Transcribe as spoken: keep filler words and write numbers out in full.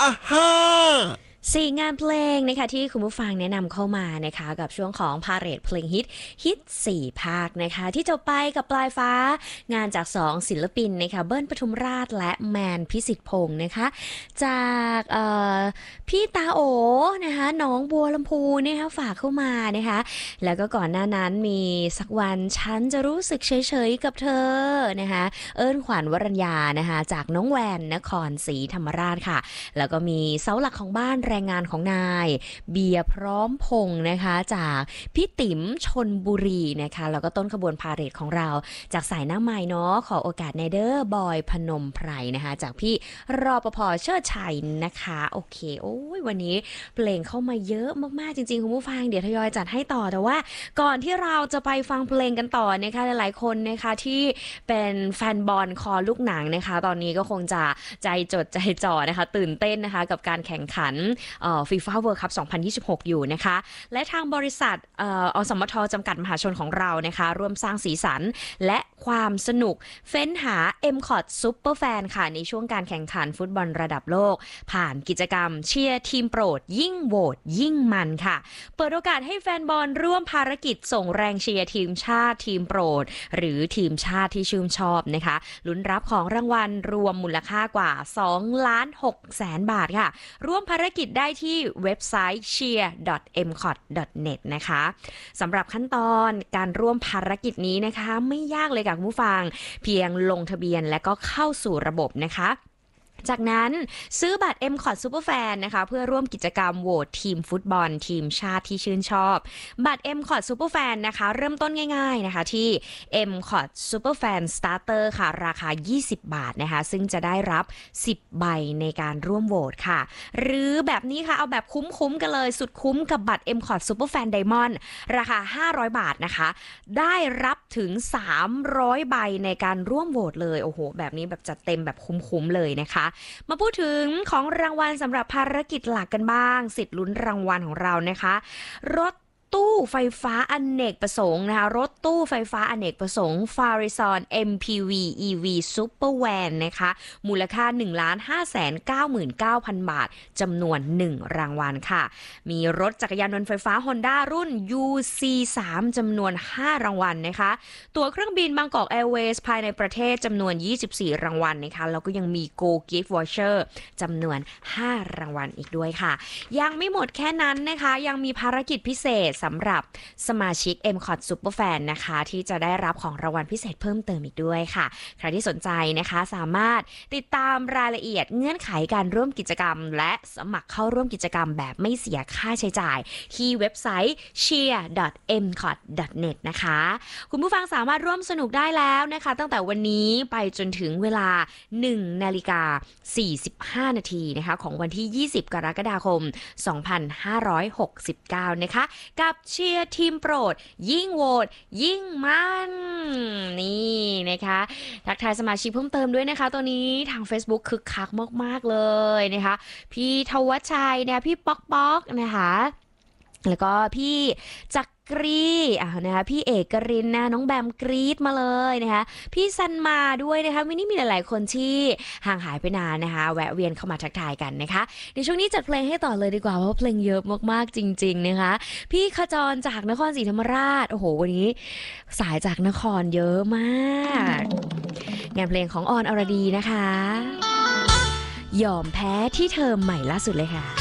ฮ่าสี่งานเพลงนะคะที่คุณผู้ฟังแนะนำเข้ามานะคะกับช่วงของพาเหรดเพลงฮิตฮิตสี่ภาคนะคะที่จบไปกับปลายฟ้างานจากสองศิลปินนะคะเบิ้ลปทุมราชและแมนพิสิทธิ์พงศ์นะคะจากพี่ตาโอนะคะน้องบัวลำพูนะคะฝากเข้ามานะคะแล้วก็ก่อนหน้านั้นมีสักวันฉันจะรู้สึกเฉยๆกับเธอนะคะเอิ้นขวัญวรัญญานะคะจากน้องแวนนครศรีธรรมราชค่ะแล้วก็มีเสาหลักของบ้านแรงงานของนายเบียร์พร้อมพงษ์นะคะจากพี่ติ๋มชนบุรีนะคะแล้วก็ต้นขบวนพาเหรดของเราจากสายหน้าใหม่เนาะขอโอกาสในเดอร์บอยพนมไพรนะคะจากพี่รปภเชิดชัยนะคะโอเคโอ้ยวันนี้เพลงเข้ามาเยอะมากๆจริงๆคุณผู้ฟังเดี๋ยวทยอยจัดให้ต่อแต่ว่าก่อนที่เราจะไปฟังเพลงกันต่อนะคะหลายๆคนนะคะที่เป็นแฟนบอลคอลูกหนังนะคะตอนนี้ก็คงจะใจจดใจจ่อนะคะตื่นเต้นนะคะกับการแข่งขันฟีฟ่าเวิลด์คัพสองพันยี่สิบหกอยู่นะคะและทางบริษัทเอ่ออสมทจำกัดมหาชนของเรานะคะร่วมสร้างสีสันและความสนุกเฟ้นหา เอ็ม คอท Super Fan ค่ะในช่วงการแข่งขันฟุตบอลระดับโลกผ่านกิจกรรมเชียร์ทีมโปรดยิ่งโหวตยิ่งมันค่ะเปิดโอกาสให้แฟนบอลร่วมภารกิจส่งแรงเชียร์ทีมชาติทีมโปรดหรือทีมชาติที่ชื่นชอบนะคะลุ้นรับของรางวัลรวมมูลค่ากว่าสองล้านหกแสนบาทค่ะร่วมภารกิจได้ที่เว็บไซต์ เชียร์ ดอท เอ็ม คอท ดอท เน็ต นะคะสำหรับขั้นตอนการร่วมภารกิจนี้นะคะไม่ยากเลยค่ะคุณผู้ฟังเพียงลงทะเบียนและก็เข้าสู่ระบบนะคะจากนั้นซื้อบัตร เอ็ม คอท Super Fan นะคะเพื่อร่วมกิจกรรมโหวตทีมฟุตบอลทีมชาติที่ชื่นชอบบัตร เอ็ม คอท Super Fan นะคะเริ่มต้นง่ายๆนะคะที่ เอ็ม คอท Super Fan Starter ค่ะราคายี่สิบบาทนะคะซึ่งจะได้รับสิบใบในการร่วมโหวตค่ะหรือแบบนี้ค่ะเอาแบบคุ้มๆกันเลยสุดคุ้มกับบัตร เอ็ม คอท Super Fan Diamond ราคาห้าร้อยบาทนะคะได้รับถึงสามร้อยใบในการร่วมโหวตเลยโอ้โหแบบนี้แบบจัดเต็มแบบคุ้มๆเลยนะคะมาพูดถึงของรางวัลสำหรับภารกิจหลักกันบ้างสิทธิ์ลุ้นรางวัลของเรานะคะรถตู้ไฟฟ้าอเนกประสงค์นะคะรถตู้ไฟฟ้าอเนกประสงค์ Farizon เอ็ม พี วี อี วี Super Van นะคะมูลค่า หนึ่งล้านห้าแสนเก้าหมื่นเก้าพัน บาทจำนวนหนึ่งรางวัลค่ะมีรถจักรยานยนต์ไฟฟ้า Honda รุ่น ยู ซี สาม จำนวนห้ารางวัลนะคะตั๋วเครื่องบินบางกอกแอร์เวย์ภายในประเทศจำนวนยี่สิบสี่รางวัลนะคะแล้วก็ยังมี Go Gift Voucher จำนวนห้ารางวัลอีกด้วยค่ะยังไม่หมดแค่นั้นนะคะยังมีภารกิจพิเศษสำหรับสมาชิก เอ็ม คอท Super Fan นะคะที่จะได้รับของรางวัลพิเศษเพิ่มเติมอีกด้วยค่ะใครที่สนใจนะคะสามารถติดตามรายละเอียดเงื่อนไขการร่วมกิจกรรมและสมัครเข้าร่วมกิจกรรมแบบไม่เสียค่าใช้จ่ายที่เว็บไซต์ เชียร์ ดอท เอ็ม คอท ดอท เน็ต นะคะคุณผู้ฟังสามารถร่วมสนุกได้แล้วนะคะตั้งแต่วันนี้ไปจนถึงเวลา หนึ่งนาฬิกาสี่สิบห้านาทีนะคะของวันที่ยี่สิบกรกฎาคมสองพันห้าร้อยหกสิบเก้านะคะกับเชียร์ทีมโปรดยิ่งโหวตยิ่งมันนี่นะคะทักทายสมาชิกเพิ่มเติมด้วยนะคะตัวนี้ทาง Facebook คึกคักมากๆเลยนะคะพี่ทวชชัยเนี่ยพี่ป๊อกป๊อกนะคะแล้วก็พี่จักกรีอ่ะนะคะพี่เอกรินนะน้องแบมกรีดมาเลยนะคะพี่ซันมาด้วยนะคะวันนี้มีหลายๆคนที่ห่างหายไปนานนะคะแวะเวียนเข้ามาทักทายกันนะคะในช่วงนี้จัดเพลงให้ต่อเลยดีกว่าเพราะเพลงเยอะมากๆจริงๆนะคะพี่ขจรจากนครศรีธรรมราชโอ้โหวันนี้สายจากนครเยอะมากงานเพลงของออนอรดีนะคะยอมแพ้ที่เธอใหม่ล่าสุดเลยค่ะ